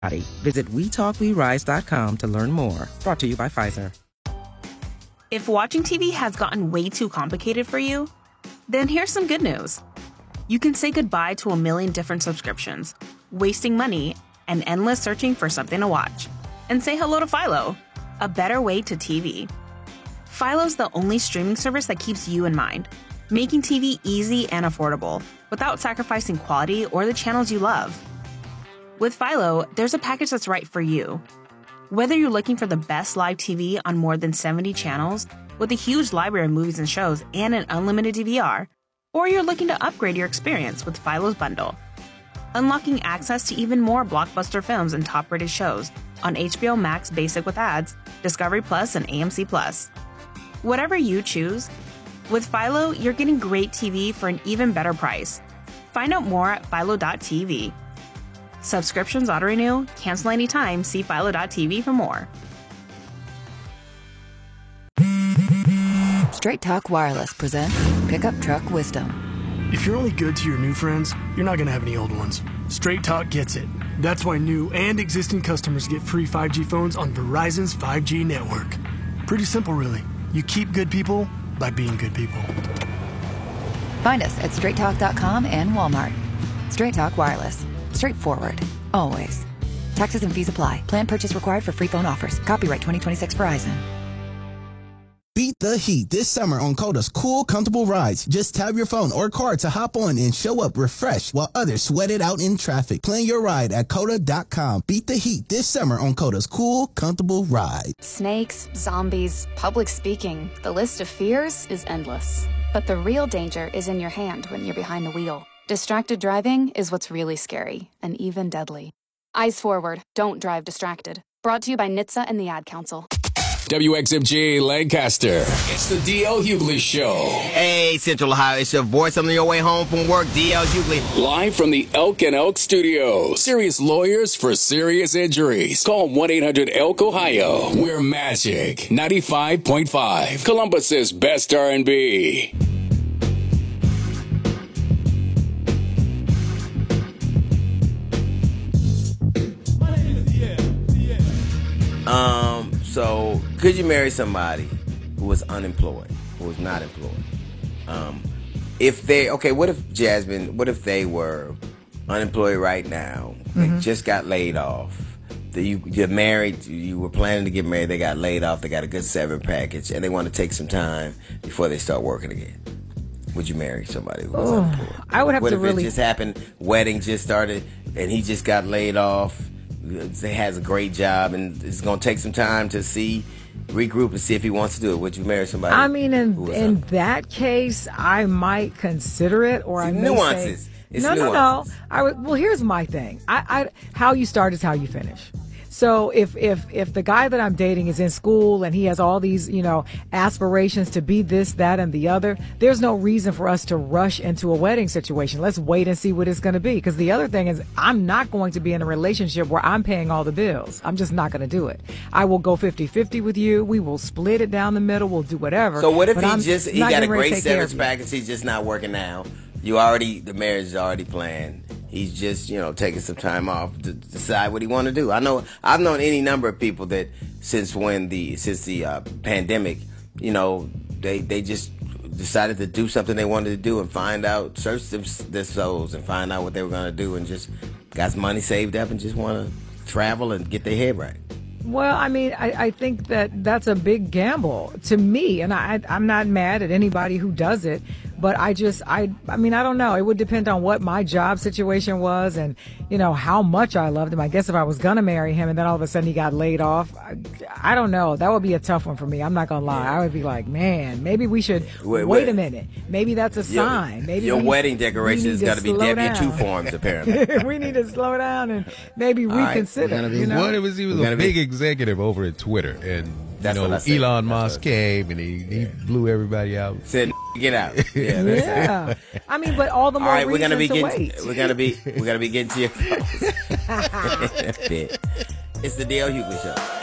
Visit WeTalkWeRise.com to learn more. Brought to you by Pfizer. If watching TV has gotten way too complicated for you, then here's some good news. You can say goodbye to a million different subscriptions, wasting money, and endless searching for something to watch. And say hello to Philo, a better way to TV. Philo's the only streaming service that keeps you in mind, making TV easy and affordable without sacrificing quality or the channels you love. With Philo, there's a package that's right for you. Whether you're looking for the best live TV on more than 70 channels with a huge library of movies and shows and an unlimited DVR, or you're looking to upgrade your experience with Philo's bundle, unlocking access to even more blockbuster films and top-rated shows on HBO Max Basic with ads, Discovery Plus, and AMC Plus. Whatever you choose, with Philo, you're getting great TV for an even better price. Find out more at philo.tv. Subscriptions auto-renew, cancel anytime, see philo.tv for more. Straight Talk Wireless presents Pickup Truck Wisdom. If you're only good to your new friends, you're not going to have any old ones. Straight Talk gets it. That's why new and existing customers get free 5G phones on Verizon's 5G network. Pretty simple, really. You keep good people by being good people. Find us at straighttalk.com and Walmart. Straight Talk Wireless. Straightforward. Always. Taxes and fees apply. Plan purchase required for free phone offers. Copyright 2026 Verizon. Beat the heat this summer on Coda's cool, comfortable rides. Just tap your phone or car to hop on and show up refreshed while others sweat it out in traffic. Plan your ride at Coda.com. Beat the heat this summer on Coda's cool, comfortable ride. Snakes, zombies, public speaking. The list of fears is endless. But the real danger is in your hand when you're behind the wheel. Distracted driving is what's really scary and even deadly. Eyes forward. Don't drive distracted. Brought to you by NHTSA and the Ad Council. WXMG Lancaster. It's the D.L. Hughley Show. Hey, Central Ohio, it's your voice on your way home from work, D.L. Hughley. Live from the Elk and Elk Studios. Serious lawyers for serious injuries. Call 1-800-ELK-OHIO. We're Magic 95.5. Columbus's best R&B. So, could you marry somebody who was unemployed, who was not employed? What if they were unemployed right now, they just got laid off, you're married, you were planning to get married, they got laid off, they got a good severance package, and they want to take some time before they start working again? Would you marry somebody who was unemployed? I would have what to if really... it just happened, wedding just started, and he just got laid off, he has a great job, and it's going to take some time to regroup and see if he wants to do it. Would you marry somebody? I mean, in that case, I might consider it, or I may nuances. Say, it's no, nuances. no. Well, here's my thing. How you start is how you finish. So if the guy that I'm dating is in school and he has all these, aspirations to be this, that, and the other, there's no reason for us to rush into a wedding situation. Let's wait and see what it's going to be. Because the other thing is, I'm not going to be in a relationship where I'm paying all the bills. I'm just not going to do it. I will go 50-50 with you. We will split it down the middle. We'll do whatever. So what if he got a great severance package? He's just not working now. The marriage is already planned. He's just, taking some time off to decide what he want to do. I've known any number of people that since the pandemic, they just decided to do something they wanted to do and search their souls and find out what they were going to do, and just got some money saved up and just want to travel and get their head right. Well, I mean, I think that's a big gamble to me, and I'm not mad at anybody who does it, but I mean, I don't know. It would depend on what my job situation was and, how much I loved him. I guess if I was going to marry him and then all of a sudden he got laid off, I don't know. That would be a tough one for me. I'm not going to lie. I would be like, man, maybe we should wait a minute. Maybe that's a sign. Maybe your wedding decoration has got to be W-2 forms, apparently. We need to slow down and maybe reconsider. What if he was a big executive over at Twitter, and Elon Musk came and he blew everybody out. Said, get out. Yeah. I mean, but all the more reason to wait. We're gonna be getting to your. It's the D.L. Hughley Show.